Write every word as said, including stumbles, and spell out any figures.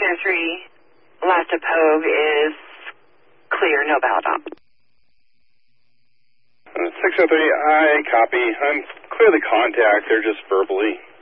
oh three, last to Pogue is clear, no battle dot. Uh, six oh three, I copy. I'm clearly contact. They're just verbally